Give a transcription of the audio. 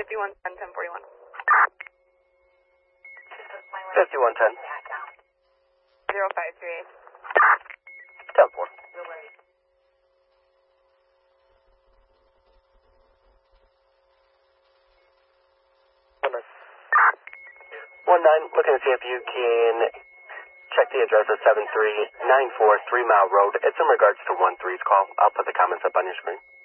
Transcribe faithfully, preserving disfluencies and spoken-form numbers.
fifty-one ten, ten forty-one. fifty-one ten. zero five three eight. ten four. One nine, looking to see if you can check the address of seven three nine four Three Mile Road. It's in regards to one three's call. I'll put the comments up on your screen.